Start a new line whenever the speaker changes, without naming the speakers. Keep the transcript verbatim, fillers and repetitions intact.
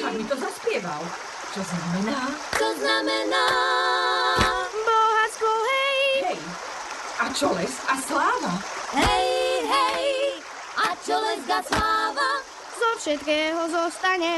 Však mi to zaspieval. Čo znamená?
Co znamená?
Bohatstvo, hej.
Hej, a čo les a sláva?
Hej, hej, a čo leska sláva?
Zo všetkého zostane